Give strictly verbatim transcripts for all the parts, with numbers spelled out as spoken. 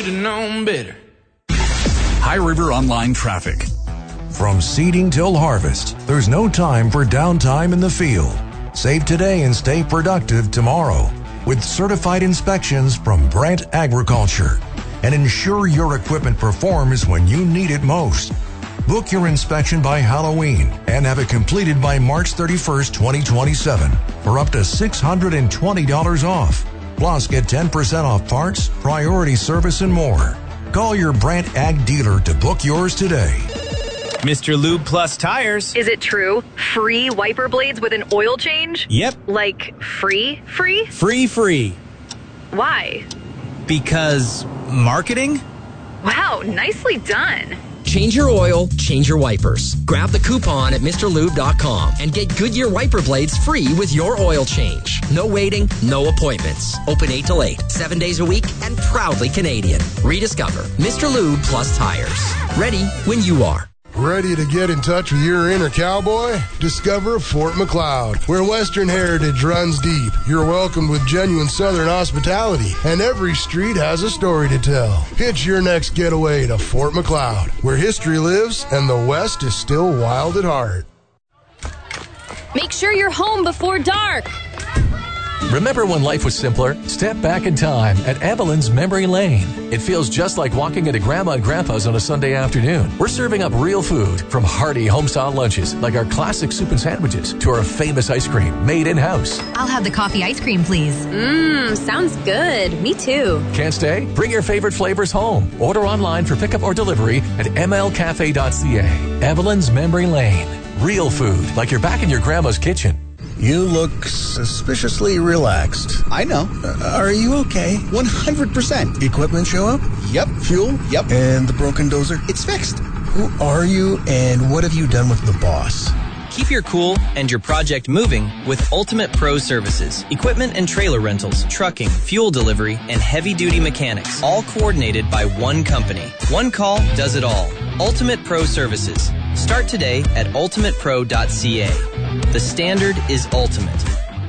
Should've known better. High River Online Traffic. From seeding till harvest, there's no time for downtime in the field. Save today and stay productive tomorrow with certified inspections from Brandt Agriculture. And ensure your equipment performs when you need it most. Book your inspection by Halloween and have it completed by March thirty-first, twenty twenty-seven for up to six hundred twenty dollars off. Plus, get ten percent off parts, priority service, and more. Call your Brandt Ag dealer to book yours today. Mister Lube Plus Tires. Is it true? Free wiper blades with an oil change? Yep. Like free, free? Free, free. Why? Because marketing? Wow, nicely done. Change your oil, change your wipers. Grab the coupon at Mr Lube dot com and get Goodyear wiper blades free with your oil change. No waiting, no appointments. Open eight till eight, seven days a week, and proudly Canadian. Rediscover Mister Lube Plus Tires. Ready when you are. Ready to get in touch with your inner cowboy? Discover Fort McLeod, where Western heritage runs deep. You're welcomed with genuine Southern hospitality, and every street has a story to tell. Hitch your next getaway to Fort McLeod, where history lives and the West is still wild at heart. Make sure you're home before dark. Remember when life was simpler? Step back in time at Evelyn's Memory Lane. It feels just like walking into Grandma and Grandpa's on a Sunday afternoon. We're serving up real food, from hearty home-style lunches like our classic soup and sandwiches to our famous ice cream made in-house. I'll have the coffee ice cream, please. Mmm, sounds good. Me too. Can't stay? Bring your favorite flavors home. Order online for pickup or delivery at m l cafe dot c a. Evelyn's Memory Lane. Real food, like you're back in your grandma's kitchen. You look suspiciously relaxed. I know. Uh, are you okay? one hundred percent. Equipment show up? Yep. Fuel? Yep. And the broken dozer? It's fixed. Who are you and what have you done with the boss? Keep your cool and your project moving with Ultimate Pro Services. Equipment and trailer rentals, trucking, fuel delivery, and heavy-duty mechanics. All coordinated by one company. One call does it all. Ultimate Pro Services. Start today at ultimate pro dot c a. The standard is ultimate.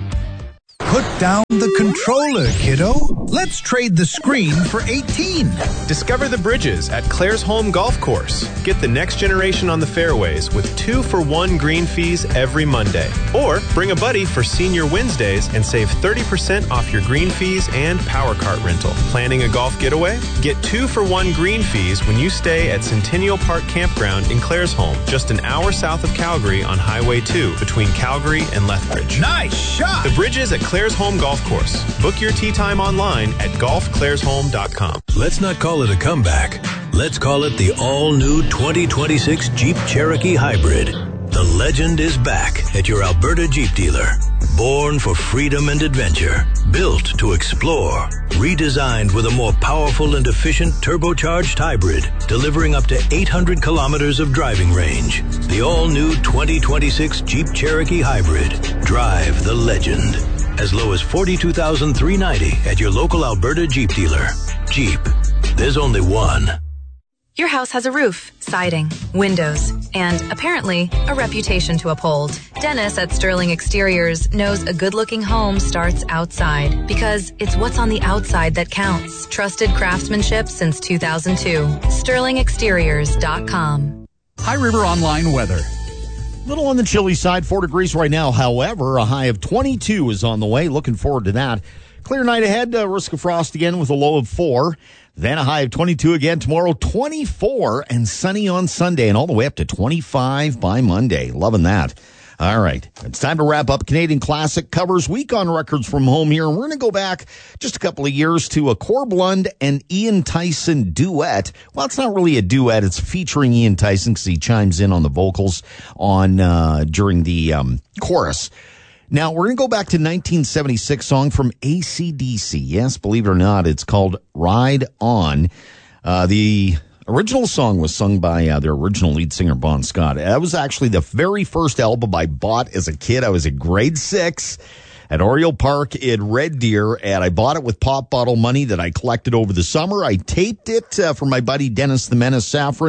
Put down the controller, kiddo. Let's trade the screen for eighteen. Discover the bridges at Claire's Home Golf Course. Get the next generation on the fairways with two for one green fees every Monday. Or bring a buddy for Senior Wednesdays and save thirty percent off your green fees and power cart rental. Planning a golf getaway? Get two for one green fees when you stay at Centennial Park Campground in Claire's Home, just an hour south of Calgary on Highway two between Calgary and Lethbridge. Nice shot! The bridges at Claire's Home Golf Course. Book your tee time online at golf clairs home dot com. Let's not call it a comeback. Let's call it the all-new twenty twenty-six Jeep Cherokee Hybrid. The legend is back at your Alberta Jeep dealer. Born for freedom and adventure. Built to explore. Redesigned with a more powerful and efficient turbocharged hybrid, delivering up to eight hundred kilometers of driving range. The all-new twenty twenty-six Jeep Cherokee Hybrid. Drive the legend. As low as forty-two thousand three hundred ninety dollars at your local Alberta Jeep dealer. Jeep. There's only one. Your house has a roof, siding, windows, and apparently a reputation to uphold. Dennis at Sterling Exteriors knows a good-looking home starts outside because it's what's on the outside that counts. Trusted craftsmanship since two thousand two. sterling exteriors dot com. High River Online Weather. Little on the chilly side, four degrees right now. However, a high of twenty-two is on the way. Looking forward to that. Clear night ahead, uh, risk of frost again with a low of four. Then a high of twenty-two again tomorrow, twenty-four, and sunny on Sunday, and all the way up to twenty-five by Monday. Loving that. All right, it's time to wrap up Canadian Classic Covers Week on Records from Home here. And we're going to go back just a couple of years to a Corb Lund and Ian Tyson duet. Well, it's not really a duet. It's featuring Ian Tyson because he chimes in on the vocals on uh during the um chorus. Now, we're going to go back to nineteen seventy-six song from A C D C. Yes, believe it or not, it's called Ride On. Uh, the original song was sung by uh, their original lead singer, Bon Scott. That was actually the very first album I bought as a kid. I was in grade six at Oriole Park in Red Deer, and I bought it with pop bottle money that I collected over the summer. I taped it uh, for my buddy Dennis the Menace Safran.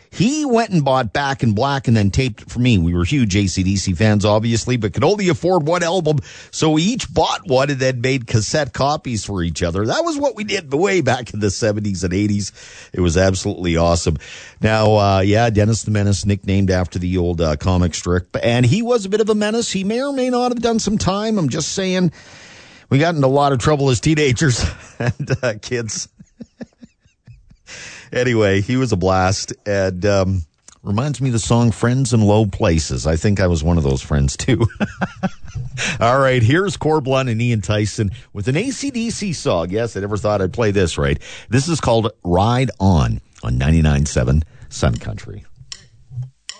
He went and bought Back in Black and then taped it for me. We were huge A C D C fans, obviously, but could only afford one album. So we each bought one and then made cassette copies for each other. That was what we did way back in the seventies and eighties. It was absolutely awesome. Now, uh, yeah, Dennis the Menace, nicknamed after the old uh, comic strip. And he was a bit of a menace. He may or may not have done some time. I'm just saying we got into a lot of trouble as teenagers and uh, kids. Anyway, he was a blast, and um, reminds me of the song Friends in Low Places. I think I was one of those friends, too. All right, here's Core Blunt and Ian Tyson with an A C D C song. Yes, I never thought I'd play this, right? This is called Ride On on ninety-nine point seven Sun Country.